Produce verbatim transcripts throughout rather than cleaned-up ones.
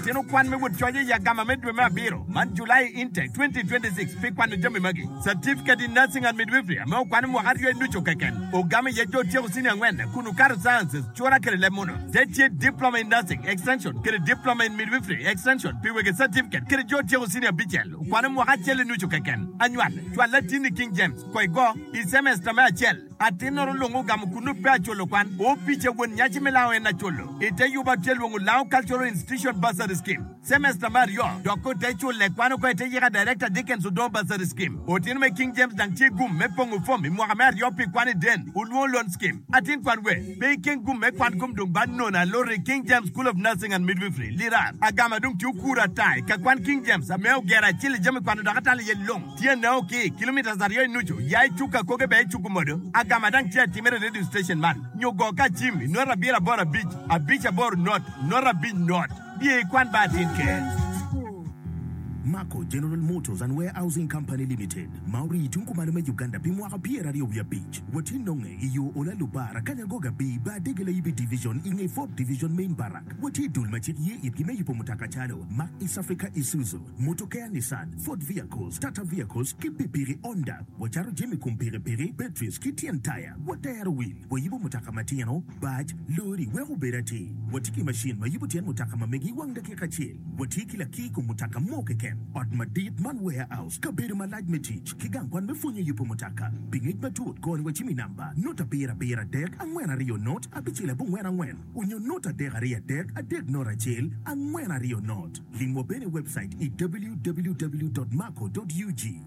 Atino kwan me would choye ya gama medwe ma biro. Man July intake twenty twenty-six fi kwan jami magi. Certificate in nursing and midwifery. Ame kwan mo haryo nucho keken. Ogame ye jo tiyo sini ngwene. Kunu karo sciences. Chora kere lemono. Zetiye diploma in nursing extension. Kere diploma in midwifery extension. Piwege certificate. Kere jo tiyo sini bichel. Kwan mo hachele nucho keken. Annual. Chwa latini King James. Koi go. I semester me achel. Atinoro longo gamu kunu pe acholo kwan. O piche won nyachi melawe na cholo. Ite yuba chel wongu lao cultural institution bursary scheme. Semester Mario. Doko techo le kwano ko ite yega director Dickens Udon bursary scheme. Otino me King James dang chi gum me pongu fomi. Mwa Mario pi kwani den. Ulwo loan scheme. Atin kwan we. Be king gum me kwan gum dung ban nona lori King James School of Nursing and Midwifery. Lirar. Agama dung chu kura tai. Ka kwan King James. Ameo gera chili jami kwano dakatali ye long. Tien na oki. Kilometers are yo nucho. Yai chuka koke be chukumodo. Agama dang chia timere radio station man. Nyogo ka chimi. Nora bira bora beach. A beach abor not. Nora beach not. Be kwan batin ke. Mako General Motors and Warehousing Company Limited. Mauri tunkumalume Uganda bimwaka pia radio ya beach. Watinonge iyo ola lubara kanyagoga bi ba degele ibi division inge fourth division main barak. Wati dulmachik ye ipime yipo mutaka chalo. Mac East Africa Isuzu. Motokea Nissan. Ford Vehicles. Tata Vehicles. Kipipiri Honda. Wacharo jemi kumpiri piri. Batteries. Kitian Tire. Watayaro wheel. Wayibo mutaka matiano. Badge. Lori. Wehu berati. Watiki machine. Wayibo tian mutaka mamegi wangda kekachil. Watiki la kiku mutaka moke ken. Otmadit man warehouse kabiri malaj metich kigang kwan mefunye yupo mutaka pingit matut koni wachimi namba nota pira pira dek angwena rio not apichile bungwena ngwen unyo nota dek ria dek adek nora chil angwena rio not lingwa bene website i w w w dot mako dot u g.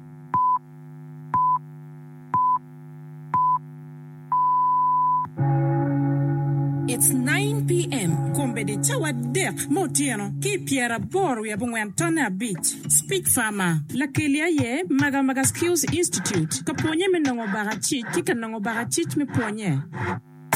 It's nine p m Kombe de chawa dek motiano ki piera boru ya bungwentana beach. Speak Farmer. La kelia ye Maga Maga Skills Institute. Kaponye me nango barachi kika nango barachi me ponye.